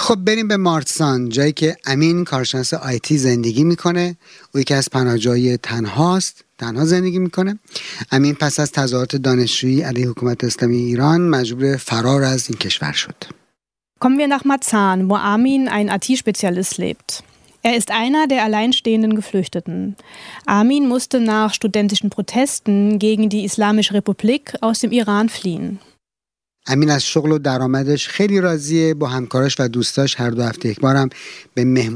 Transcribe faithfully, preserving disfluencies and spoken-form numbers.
خب بریم به مارسان، جایی که امین کارشناس آیتی زندگی میکنه. او یکی از پناهجوهای تنهاست، تنها زندگی میکنه. امین پس از تظاهرات دانشجویی علیه حکومت اسلامی ایران مجبور فرار از این کشور شد. Kommen wir nach Marzahn, wo Armin, ein I T-Spezialist, lebt. Er ist einer der alleinstehenden Geflüchteten. Armin musste nach studentischen Protesten gegen die Islamische Republik aus dem Iran fliehen. امین از شغل و درآمدش خیلی راضیه. با همکاراش و دوستاش هر دو هفته یک بارم به مهمونی